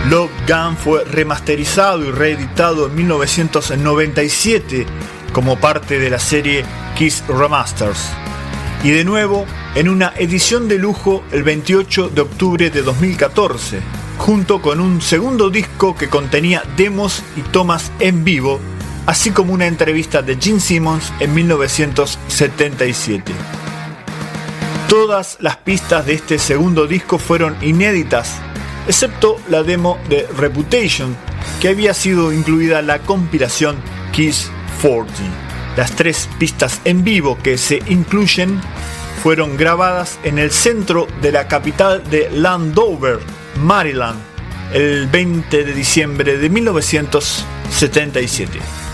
Love Gun fue remasterizado y reeditado en 1997 como parte de la serie Kiss Remasters, y de nuevo en una edición de lujo el 28 de octubre de 2014, junto con un segundo disco que contenía demos y tomas en vivo, así como una entrevista de Gene Simmons en 1977. Todas las pistas de este segundo disco fueron inéditas, excepto la demo de Reputation, que había sido incluida en la compilación Kiss 40. Las 3 pistas en vivo que se incluyen fueron grabadas en el centro de la capital de Landover, Maryland, el 20 de diciembre de 1977.